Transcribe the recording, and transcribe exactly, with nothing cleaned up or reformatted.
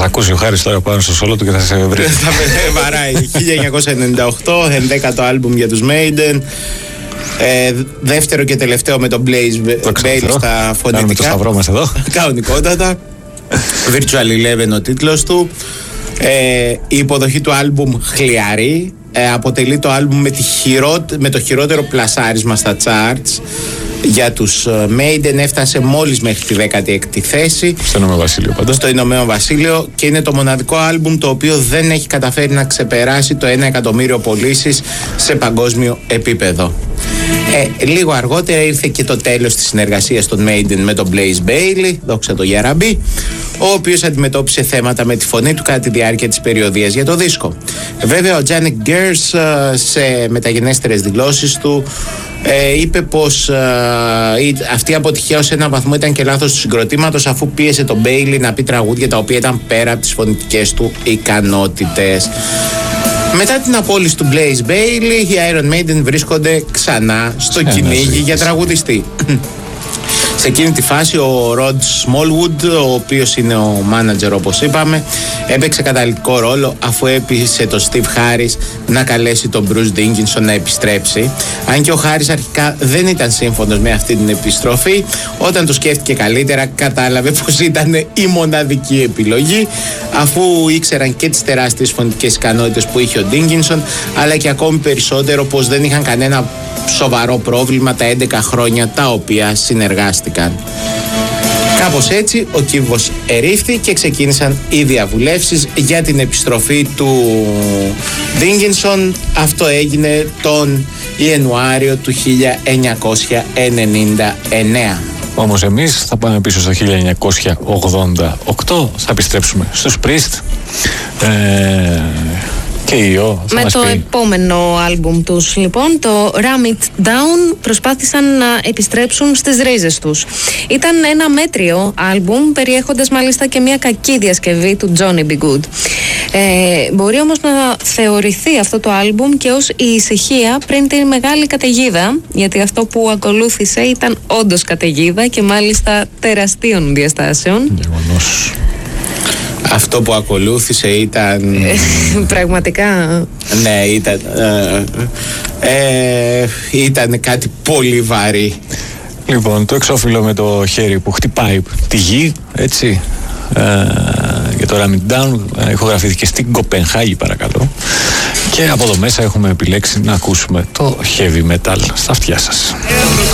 ακούσει ο Χάρης τώρα πάνω στο σόλο του και θα σε βρει. Θα με βαράει. χίλια εννιακόσια ενενήντα οκτώ, ενδέκατο άλμπουμ για τους Maiden. Ε, δεύτερο και τελευταίο με τον Blaze Bayley στα φωνητικά. Κάνουμε το σταυρό μας εδώ. Κανονικότατα. Virtual Eleven ο τίτλος του. Ε, η υποδοχή του άλμπουμ χλιαρή. Ε, αποτελεί το άλμπουμ με, χειρό, με το χειρότερο πλασάρισμα στα charts για τους Maiden. Έφτασε μόλις μέχρι τη δέκατη έκτη θέση στο Ηνωμένο Βασίλειο πάντα. Στο Ηνωμένο Βασίλειο, και είναι το μοναδικό άλμπουμ το οποίο δεν έχει καταφέρει να ξεπεράσει το ένα εκατομμύριο πωλήσεις σε παγκόσμιο επίπεδο. Ε, λίγο αργότερα ήρθε και το τέλος της συνεργασίας των Maiden με τον Blaze Bayley, δόξα τω Γιαραμπή, ο οποίος αντιμετώπισε θέματα με τη φωνή του κατά τη διάρκεια της περιοδίας για το δίσκο. Βέβαια ο Τζάνικ Γκέρς σε μεταγενέστερες δηλώσεις του ε, είπε πως ε, αυτή η αποτυχία ως ένα βαθμό ήταν και λάθος του συγκροτήματος, αφού πίεσε τον Bayley να πει τραγούδια τα οποία ήταν πέρα από τις φωνητικές του ικανότητες. Μετά την απόλυση του Blaze Bayley, οι Iron Maiden βρίσκονται ξανά στο yeah, κυνήγι για τραγουδιστή. Σε εκείνη τη φάση ο Rod Smallwood, ο οποίος είναι ο μάνατζερ όπως είπαμε, έπαιξε καταλυτικό ρόλο, αφού έπεισε τον Steve Harris να καλέσει τον Bruce Dickinson να επιστρέψει. Αν και ο Harris αρχικά δεν ήταν σύμφωνος με αυτή την επιστροφή, όταν το σκέφτηκε καλύτερα κατάλαβε πως ήταν η μοναδική επιλογή, αφού ήξεραν και τις τεράστιες φωνητικές ικανότητες που είχε ο Dickinson, αλλά και ακόμη περισσότερο πως δεν είχαν κανένα σοβαρό πρόβλημα τα έντεκα χρόνια τα οποία συνεργάστηκαν. Κάπως έτσι ο κύβος ερήφθη και ξεκίνησαν οι διαβουλεύσεις για την επιστροφή του Dickinson. Αυτό έγινε τον Ιανουάριο του χίλια εννιακόσια ενενήντα εννέα. Όμως εμείς θα πάμε πίσω στο χίλια εννιακόσια ογδόντα οκτώ, θα επιστρέψουμε στους Priest. Ε... Και ιό, με το πει. επόμενο άλμπουμ τους λοιπόν, το Ram It Down, προσπάθησαν να επιστρέψουν στις ρίζες τους. Ήταν ένα μέτριο άλμπουμ, περιέχοντας μάλιστα και μια κακή διασκευή του Johnny B. Good. Ε, μπορεί όμως να θεωρηθεί αυτό το άλμπουμ και ως η ησυχία πριν την μεγάλη καταιγίδα, γιατί αυτό που ακολούθησε ήταν όντως καταιγίδα και μάλιστα τεραστίων διαστάσεων. Γεγονός. Αυτό που ακολούθησε ήταν... Πραγματικά... Ναι, ήταν... Ε, ε, ήταν κάτι πολύ βαρύ. Λοιπόν, το εξώφυλλο με το χέρι που χτυπάει τη γη, έτσι, ε, για το Ram It Down, ηχογραφήθηκε στην Κοπενχάγη, παρακαλώ. Και από εδώ μέσα έχουμε επιλέξει να ακούσουμε το heavy metal στα αυτιά σας.